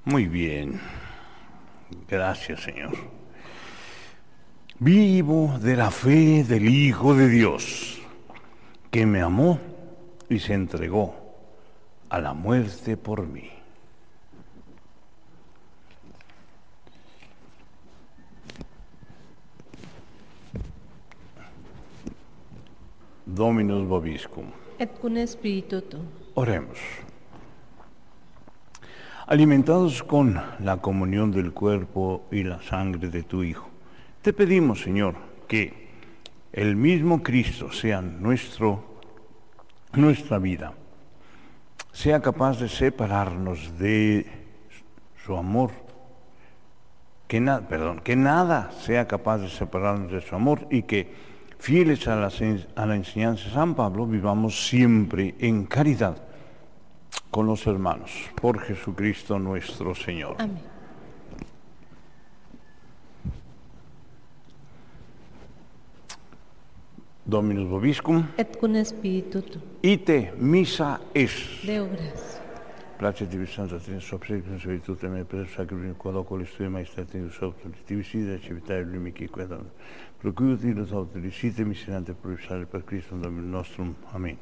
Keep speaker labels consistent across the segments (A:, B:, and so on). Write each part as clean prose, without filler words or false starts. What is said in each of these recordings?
A: Muy bien. Gracias, Señor. Vivo de la fe del Hijo de Dios, que me amó y se entregó a la muerte por mí. Dominus vobiscum.
B: Et cum spiritu tuo.
A: Oremos. Alimentados con la comunión del cuerpo y la sangre de tu Hijo, te pedimos, Señor, que el mismo Cristo sea nuestra vida, sea capaz de separarnos de su amor, que nada sea capaz de separarnos de su amor y que, fieles a la enseñanza de San Pablo, vivamos siempre en caridad con los hermanos, por Jesucristo nuestro Señor.
B: Amén.
A: Dominus vobiscum.
B: Et cum spiritu tuo.
A: Ite missa est.
B: Deo gratia.
A: Placet Divi Santa Trinitatis Obsequium Servitutem me per Sacrum quod oculis Tui Maestatis Authoritatis Sida Civitae Lumici quedam. Procurat illos autorisite miserante provisare per Christum Dominum nostrum. Amen.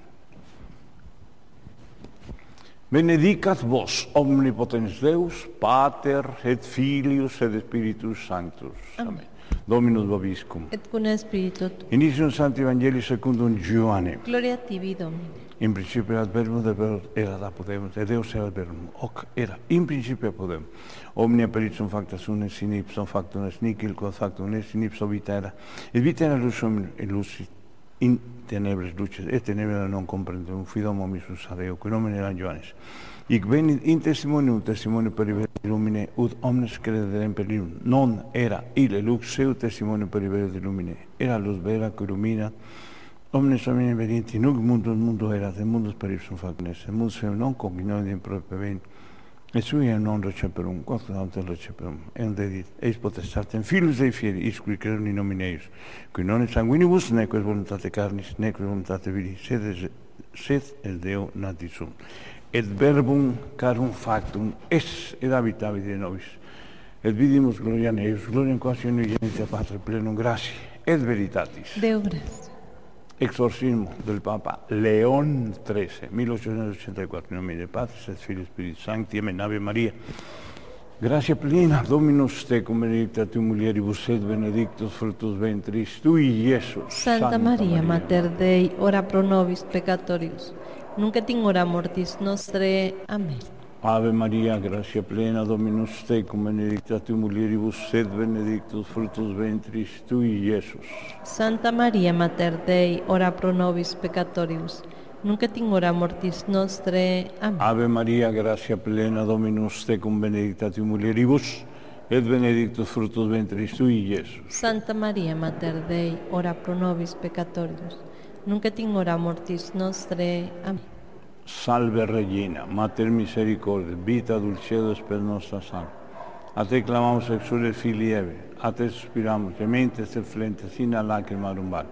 A: Benedicat vos, omnipotens Deus, Pater et Filius et Spiritus Sanctus. Amen. Dominus vobiscum.
B: Et cum spiritu tuo.
A: Initium Sancti Evangelii secundum Ioannem.
B: Gloria tibi, Domine.
A: In principio erat verbum, et verbum erat apud et Deus erat verbum, hoc era in principio apud Deum. Omnia per ipsum facta sunt, et in ipsum factum est nihil, quod factum est, in ipso vita era. Et vita era lux hominum, et lux in tenebris luces, et tenebra non comprendum, fidomo missus a Deo, qui nomen era Ioannes. Ic venit in testimonium per illumine, ut omnes crederem per illum. Non era ille lux seu testimonium per illumine, era luz vera qui illumina omnes homines venienti, nunc mundo erat, et mundus per ipsum factum est, et mundus eum non cognoscit proprio vent, et sui non receperum, quod autem receperum, et dedit, eis potestatem Filius Dei fieri, isqui creum in nomine eius, qui non est sanguinibus, neque voluntate carnis, neque voluntate viri, sed est Deo natis sum. Et verbum carum factum est, et habitabit in nobis. Et vidimus gloriam eius, gloriam quasi unigenita Patre plenum gratiae et veritatis.
B: Deo gratia.
A: Exorcismo del Papa León XIII, 1884, in nomine Patris et Filii Spiritus Sancti. Amen. Ave Maria, gratia plena, Dominus tecum, benedicta tu mulieribus et benedictus fructus ventris tui, Iesus.
B: Santa Maria, Mater Dei, ora pro nobis peccatoribus, nunc et in hora mortis nostrae. Amen.
A: Ave Maria, gratia plena, Dominus tecum, benedicta tu mulieribus et benedictus fructus ventris tui, Iesus.
B: Santa Maria, Mater Dei, ora pro nobis peccatoribus, nunc et in hora mortis nostrae. Amen.
A: Ave Maria, gratia plena, Dominus tecum, benedicta tu mulieribus et benedictus fructus ventris tui, Iesus.
B: Santa Maria, Mater Dei, ora pro nobis peccatoribus, nunc et in hora mortis nostrae. Amen.
A: Salve Regina, Mater Misericordiae, vita dulcedo per nostra salve. A te clamamos exules filii Eve, a te suspiramos, gementes et flentes in lacrimarum vale.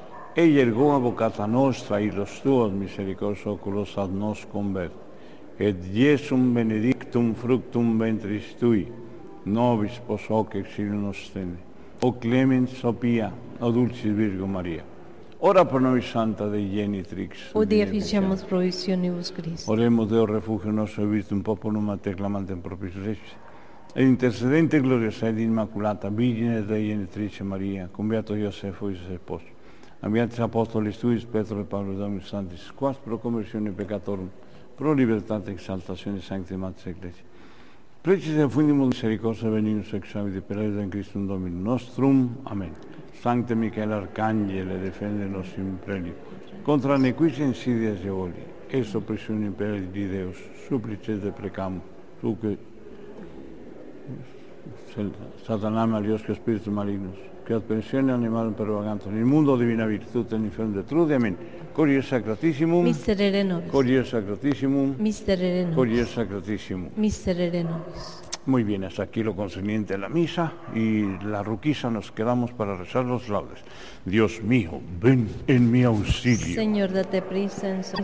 A: Ei ergo avocata nostra, illos tuos misericors oculos ad nos convert. Et Iesum benedictum fructum ventris tui, nobis pos hoc exilium nostende. O clemens, o pia, o dulcis Virgo Maria. Ora pro nobis Santa Dei Genitrix.
B: Udi efficiamus provisionibus Christi.
A: Oremus Deo refugio nostro e virtum populum a te clamantem propis Regis. Et intercedente gloriosa ed immaculata Virgine Dei Genitrice Maria, cum beato Iosefo e sposo. Ambiantis apostolis tuis, Petro e Paolo Dominus Sanctis, quas pro conversione peccatorum, pro libertate exaltatione sancti Mater Ecclesiae. Precis et fundimum misericordia benignus ex avide per aide in Christum Dominum nostrum. Amen. Sancte Michael Arcangele, defende nos in prelio. Contra nequis insidias diaboli, et oppressione imperii di Deus, supplicete precamo, tu che Satanam aliosque spiritus malignos, que ad pensione animalum pervagantur, in mundo divina virtute, in inferno detrude. Amen. Corier Sacratissimum,
B: Miserere nobis.
A: Corier Sacratissimum,
B: Miserere nobis.
A: Corier Sacratissimum.
B: Miserere nobis.
A: Muy bien, hasta aquí lo concerniente a la misa y la ruquisa nos quedamos para rezar los laudes. Dios mío, ven en mi auxilio.
B: Señor, date prisa en